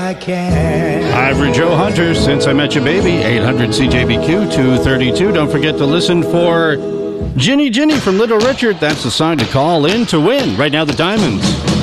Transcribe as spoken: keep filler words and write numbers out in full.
I can. Ivory Joe Hunter, Since I Met You Baby, eight hundred C J B Q two thirty-two. Don't forget to listen for Ginny Ginny from Little Richard. That's the song to call in to win. Right now, the Diamonds.